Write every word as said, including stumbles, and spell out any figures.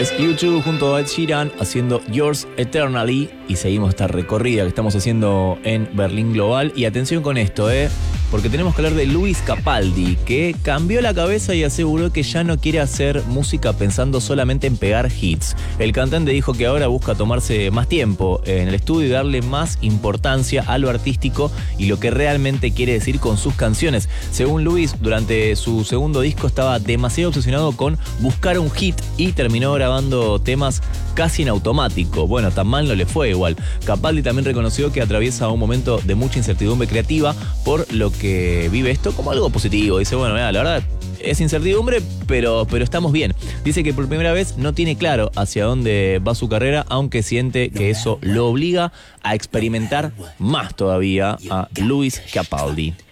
es U dos junto a Ed Sheeran haciendo Yours Eternally y seguimos esta recorrida que estamos haciendo en Berlín Global. Y atención con esto, eh, porque tenemos que hablar de Lewis Capaldi, que cambió la cabeza y aseguró que ya no quiere hacer música pensando solamente en pegar hits. El cantante dijo que ahora busca tomarse más tiempo en el estudio y darle más importancia a lo artístico y lo que realmente quiere decir con sus canciones. Según Lewis, durante su segundo disco estaba demasiado obsesionado con buscar un hit y terminó grabando temas casi en automático. Bueno, tan mal no le fue igual. Capaldi también reconoció que atraviesa un momento de mucha incertidumbre creativa, por lo que vive esto como algo positivo. Dice, bueno, mira, la verdad es incertidumbre, pero, pero estamos bien. Dice que por primera vez no tiene claro hacia dónde va su carrera, aunque siente que eso lo obliga a experimentar más todavía a Lewis Capaldi.